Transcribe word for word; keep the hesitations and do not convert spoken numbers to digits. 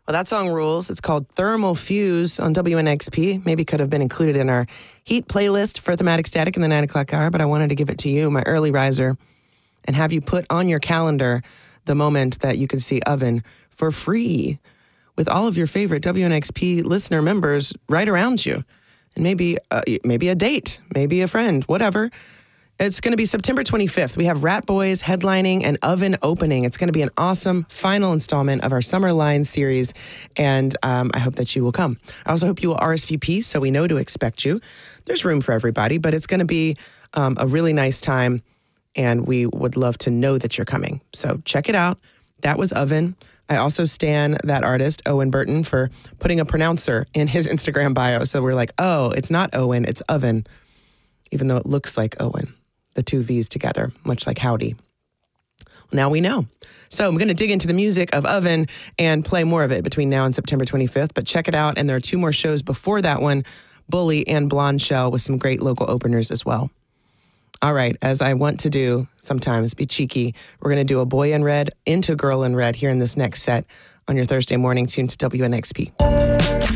Well, that song rules. It's called Thermal Fuse on W N X P. Maybe could have been included in our Heat playlist for Thematic Static in the nine o'clock hour, but I wanted to give it to you, my early riser, and have you put on your calendar the moment that you can see Oven for free with all of your favorite W N X P listener members right around you. And maybe uh, maybe a date, maybe a friend, whatever. It's going to be September twenty-fifth. We have Rat Boys headlining and Oven opening. It's going to be an awesome final installment of our Summer Line series, and um, I hope that you will come. I also hope you will R S V P so we know to expect you. There's room for everybody, but it's going to be um, a really nice time, and we would love to know that you're coming. So check it out. That was Oven. I also stan that artist, Owen Burton, for putting a pronouncer in his Instagram bio. So we're like, oh, it's not Owen, it's Oven, even though it looks like Owen. The two V's together, much like Howdy. Now we know. So I'm going to dig into the music of Oven and play more of it between now and September twenty-fifth. But check it out. And there are two more shows before that one, Bully and Blonde Shell, with some great local openers as well. All right, as I want to do sometimes, be cheeky, we're going to do a Boy in Red into Girl in Red here in this next set on your Thursday morning, tuned to W N X P.